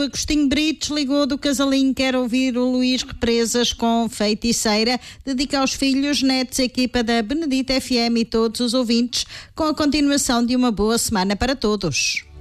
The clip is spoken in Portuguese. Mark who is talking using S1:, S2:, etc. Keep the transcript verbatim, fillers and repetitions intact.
S1: Agostinho Brites ligou do Casalinho, quer ouvir o Luís Represas com Feiticeira, dedica aos filhos, netos, equipa da Benedita F M e todos os ouvintes, com a continuação de uma boa semana para todos.